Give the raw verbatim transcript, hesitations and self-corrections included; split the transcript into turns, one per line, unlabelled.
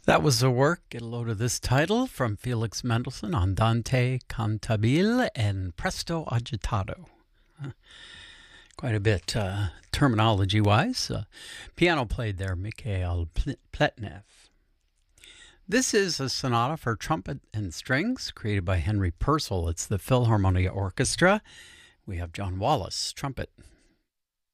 That was the work, get a load of this title, from Felix Mendelssohn, Andante Cantabile and Presto Agitato. Uh, Quite a bit uh, terminology-wise. Uh, piano played there, Mikhail Pletnev. This is a sonata for trumpet and strings created by Henry Purcell. It's the Philharmonia Orchestra. We have John Wallace, trumpet,